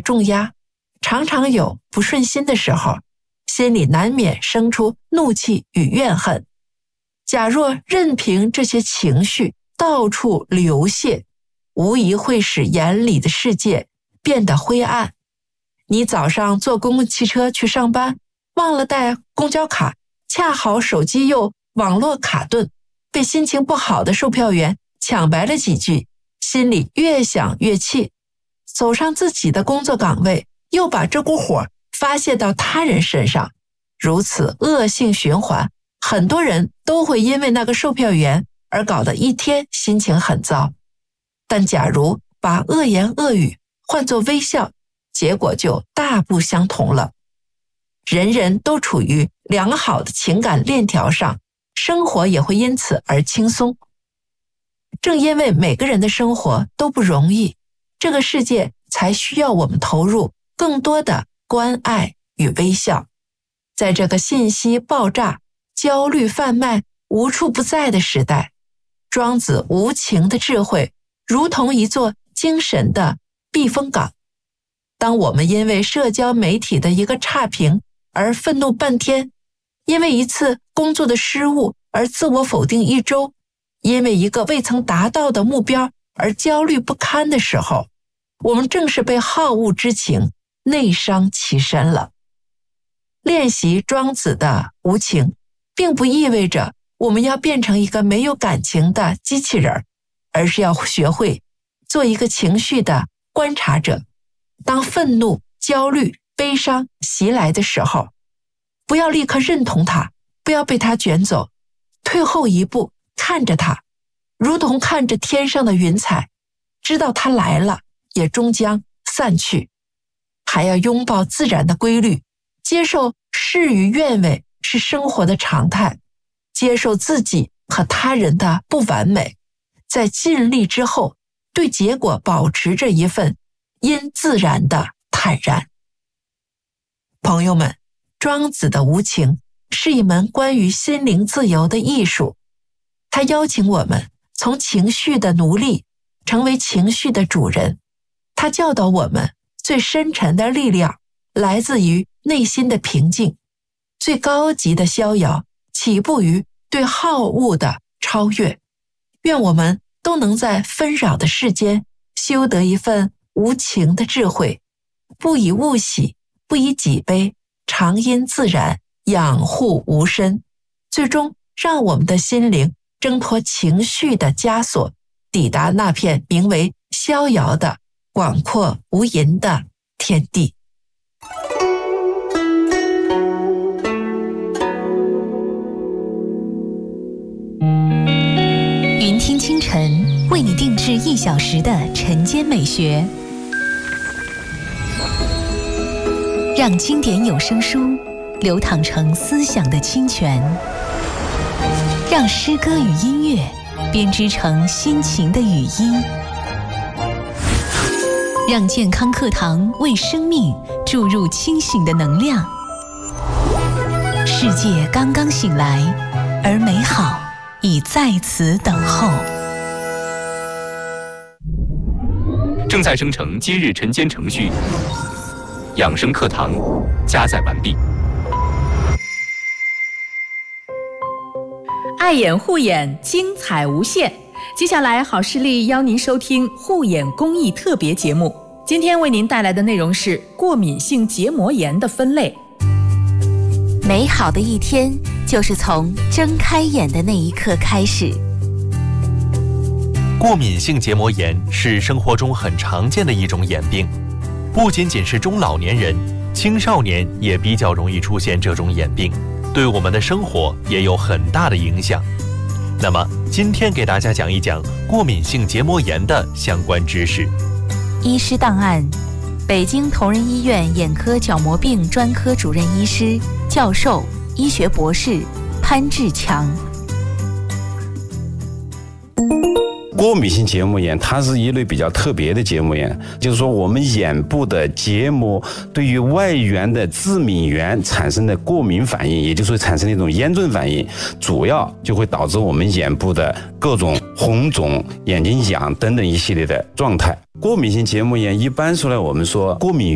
重压，常常有不顺心的时候，心里难免生出怒气与怨恨。假若任凭这些情绪到处流泻，无疑会使眼里的世界变得灰暗。你早上坐公共汽车去上班，忘了带公交卡，恰好手机又网络卡顿，被心情不好的售票员抢白了几句，心里越想越气，走上自己的工作岗位，又把这股火发泄到他人身上，如此恶性循环，很多人都会因为那个售票员而搞得一天心情很糟。但假如把恶言恶语换作微笑，结果就大不相同了。人人都处于良好的情感链条上，生活也会因此而轻松。正因为每个人的生活都不容易，这个世界才需要我们投入更多的关爱与微笑。在这个信息爆炸、焦虑贩卖无处不在的时代，庄子无情的智慧如同一座精神的避风港。当我们因为社交媒体的一个差评而愤怒半天，因为一次工作的失误而自我否定一周，因为一个未曾达到的目标而焦虑不堪的时候，我们正是被好恶之情内伤其身了。练习庄子的无情，并不意味着我们要变成一个没有感情的机器人，而是要学会做一个情绪的观察者。当愤怒、焦虑、悲伤袭来的时候，不要立刻认同它，不要被它卷走，退后一步，看着它，如同看着天上的云彩，知道它来了，也终将散去。还要拥抱自然的规律，接受事与愿违是生活的常态，接受自己和他人的不完美，在尽力之后，对结果保持着一份因自然的坦然。朋友们，庄子的无情是一门关于心灵自由的艺术，它邀请我们从情绪的奴隶成为情绪的主人。它教导我们，最深沉的力量来自于内心的平静，最高级的逍遥起步于对好恶的超越。愿我们都能在纷扰的世间修得一份无情的智慧，不以物喜，不以己悲，常因自然，养护无身，最终让我们的心灵挣脱情绪的枷锁，抵达那片名为逍遥的广阔无垠的天地。 云听清晨，为你定制1小时的晨间美学，让经典有声书流淌成思想的清泉，让诗歌与音乐编织成心情的语音，让健康课堂为生命注入清醒的能量。世界刚刚醒来，而美好已在此等候。 正在生成今日晨间程序，养生课堂加载完毕。 爱眼护眼，精彩无限。接下来好视力邀您收听护眼公益特别节目，今天为您带来的内容是过敏性结膜炎的分类。 美好的一天就是从睁开眼的那一刻开始。 过敏性结膜炎是生活中很常见的一种眼病，不仅仅是中老年人，青少年也比较容易出现这种眼病，对我们的生活也有很大的影响。那么今天给大家讲一讲过敏性结膜炎的相关知识。 医师档案：北京同仁医院眼科角膜病专科主任医师、教授、医学博士潘志强。 过敏性结膜炎它是一类比较特别的结膜炎，就是说我们眼部的结膜对于外源的致敏源产生的过敏反应，也就是说产生的一种炎症反应，主要就会导致我们眼部的各种红肿、眼睛痒等等一系列的状态。过敏性结膜炎一般说来，我们说过敏